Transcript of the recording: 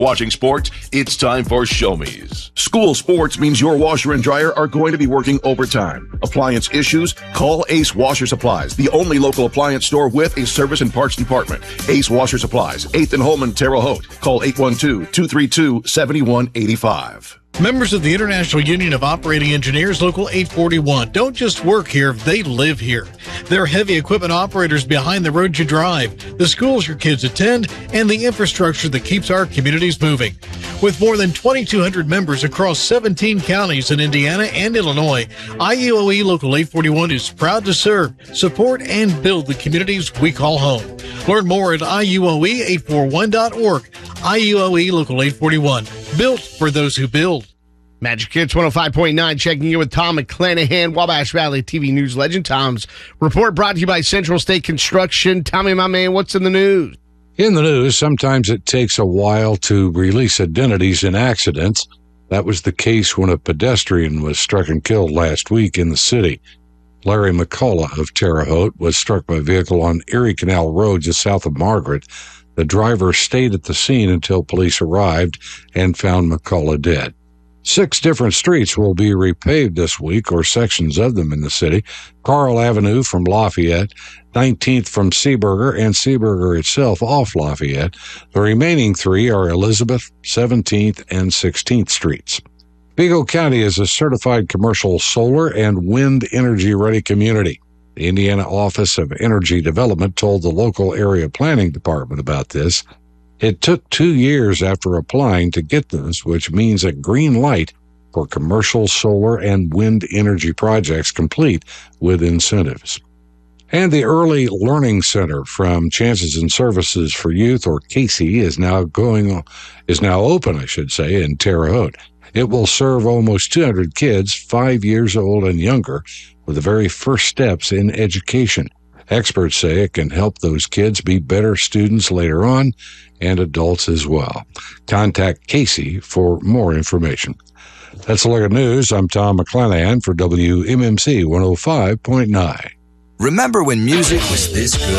Watching sports? It's time for Show Me's. School sports means your washer and dryer are going to be working overtime. Appliance issues? Call Ace Washer Supplies, the only local appliance store with a service and parts department. Ace Washer Supplies, 8th and Holman, Terre Haute. Call 812-232-7185. Members of the International Union of Operating Engineers, Local 841, don't just work here, they live here. They're heavy equipment operators behind the road you drive, the schools your kids attend, and the infrastructure that keeps our communities moving. With more than 2,200 members across 17 counties in Indiana and Illinois, IUOE Local 841 is proud to serve, support, and build the communities we call home. Learn more at IUOE841.org. IUOE Local 841, built for those who build. Magic Hits 105.9, checking in with Tom McClanahan, Wabash Valley TV News legend. Tom's report brought to you by Central State Construction. Tommy, my man, what's in the news? In the news, sometimes it takes a while to release identities in accidents. That was the case when a pedestrian was struck and killed last week in the city. Larry McCullough of Terre Haute was struck by a vehicle on Erie Canal Road just south of Margaret. The driver stayed at the scene until police arrived and found McCullough dead. 6 different streets will be repaved this week, or sections of them in the city. Carl Avenue from Lafayette, 19th from Seaburger, and Seaburger itself off Lafayette. The remaining 3 are Elizabeth, 17th, and 16th Streets. Vigo County is a certified commercial solar and wind energy-ready community. The Indiana Office of Energy Development told the local area planning department about this. It took 2 years after applying to get this, which means a green light for commercial solar and wind energy projects complete with incentives. And the Early Learning Center from Chances and Services for Youth, or CASE, is now open, in Terre Haute. It will serve almost 200 kids 5 years old and younger with the very first steps in education. Experts say it can help those kids be better students later on, and adults as well. Contact Casey for more information. That's a look at news. I'm Tom McClanahan for WMMC 105.9. Remember when music was this good?